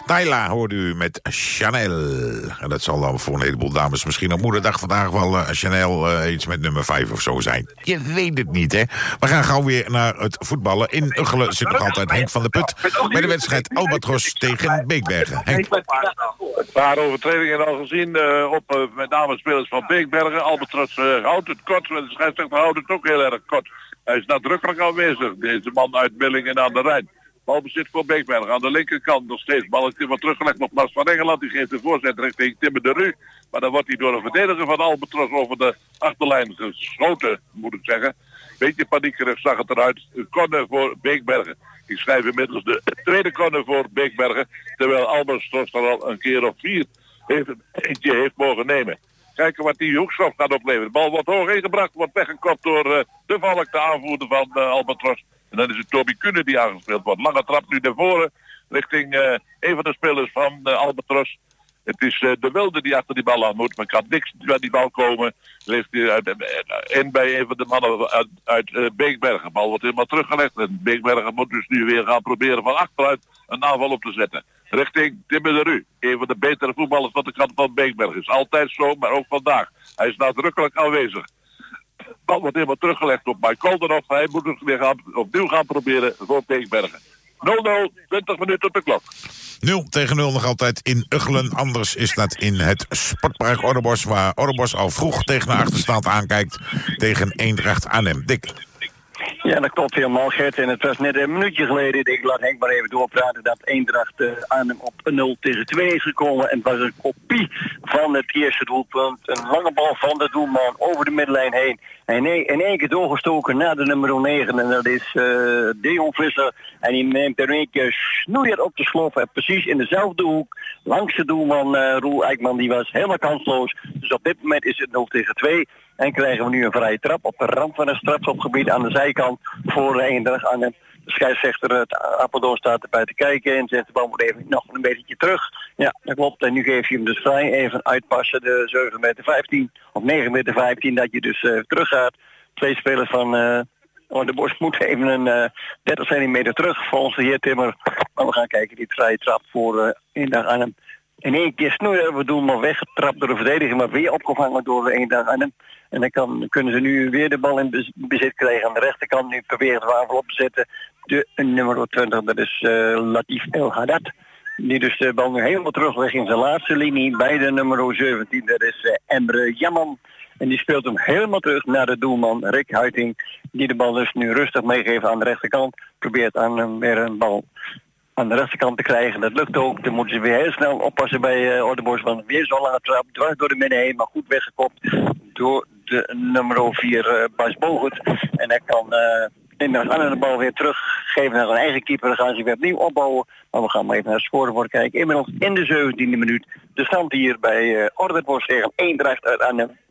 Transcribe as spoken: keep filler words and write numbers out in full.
Tyla hoorde u met Chanel. En dat zal dan voor een heleboel dames misschien op moederdag vandaag wel uh, Chanel uh, iets met nummer vijf of zo zijn. Je weet het niet, hè. We gaan gauw weer naar het voetballen. In Uggelen zit nog altijd Henk van der Put bij de wedstrijd Albatros tegen Beekbergen. Henk. Een paar overtredingen al gezien uh, op uh, met name spelers van Beekbergen. Albatros uh, houdt het kort, de scheidsrechter houdt het ook heel erg kort. Hij is nadrukkelijk aanwezig, deze man uit Billingen aan de Rijn. Balbezit voor Beekbergen aan de linkerkant nog steeds. Bal is wat teruggelegd op Mars van Engeland. Die geeft de voorzet richting Timmer de Rue. Maar dan wordt hij door een verdediger van Albatros over de achterlijn geschoten, moet ik zeggen. Beetje paniekerig zag het eruit. Een corner voor Beekbergen. Ik schrijf inmiddels de tweede corner voor Beekbergen. Terwijl Albatros er al een keer of vier heeft, eentje heeft mogen nemen. Kijken wat die hoekschop gaat opleveren. De bal wordt hoog ingebracht. Wordt weggekopt door uh, de Valk, de aanvoerder van uh, Albatros. En dan is het Toby Kuhne die aangespeeld wordt. Lange trap nu naar voren. Richting uh, een van de spelers van uh, Albatros. Het is uh, de Wilde die achter die bal aan moet. Maar kan niks bij die bal komen. Ligt hij uit, uh, in bij een van de mannen uit, uit uh, Beekbergen. De bal wordt helemaal teruggelegd. En Beekbergen moet dus nu weer gaan proberen van achteruit een aanval op te zetten. Richting Timmer de Rue. Een van de betere voetballers van de kant van Beekbergen. Is altijd zo, maar ook vandaag. Hij is nadrukkelijk aanwezig. De bal wordt helemaal teruggelegd op Mike Koldenhoff. Hij moet het weer gaan, opnieuw gaan proberen voor Beekbergen. nul nul, twintig minuten op de klok. nul tegen nul nog altijd in Uggelen. Anders is dat in het Sportpark Orrebosch, waar Orrebosch al vroeg tegen de achterstand aankijkt tegen Eendracht Arnhem. Dick. Ja, dat klopt helemaal, Gert. En het was net een minuutje geleden, ik laat Henk maar even doorpraten, dat Eendracht uh, Arnhem op nul tegen twee is gekomen. En het was een kopie van het eerste doelpunt. Een lange bal van de doelman over de middenlijn heen. En in één keer doorgestoken naar de nummer negen. En dat is uh, Deon Visser. En die neemt er een keer snoeier op de slof. En precies in dezelfde hoek. Langs de doelman uh, Roel Eijkman. Die was helemaal kansloos. Dus op dit moment is het nul tegen twee. En krijgen we nu een vrije trap op de rand van het strafschopgebied aan de zijkant voor Eendracht Arnhem. De scheidsrechter uit Apeldoorn staat erbij te kijken en zegt de bal moet even nog een beetje terug. Ja, dat klopt. En nu geef je hem dus vrij. Even uitpassen de zeven meter vijftien of negen meter vijftien dat je dus uh, terug gaat. Twee spelers van uh, oh, de Bosch moeten even een uh, dertig centimeter terug volgens de heer Timmer. Maar we gaan kijken, die vrije trap voor uh, Eendracht Arnhem. In één keer snoeien, we doen maar weggetrapt door de verdediger, maar weer opgevangen door de Eendracht Arnhem. En dan kan, kunnen ze nu weer de bal in bezit krijgen aan de rechterkant. Nu proberen ze aanval op te zetten. De nummer twintig, dat is uh, Latif El Haddad. Die dus de bal nu helemaal teruglegt in zijn laatste linie. Bij de nummer zeventien, dat is uh, Emre Jamman. En die speelt hem helemaal terug naar de doelman Rick Huiting. Die de bal dus nu rustig meegeeft aan de rechterkant. Probeert aan hem weer een bal aan de rechterkant te krijgen. Dat lukt ook. Dan moeten ze weer heel snel oppassen bij uh, Orrebosch. Want weer zo'n lange trap. Dwars door de midden heen. Maar goed weggekopt door de nummer vier uh, Bas Bogert. En hij kan uh, Eendracht Arnhem de bal weer teruggeven naar een eigen keeper. Dan gaan ze weer opnieuw opbouwen. Maar we gaan maar even naar het scorebord kijken. Inmiddels in de zeventiende minuut. De stand hier bij uh, Orrebosch tegen Eendracht uit Arnhem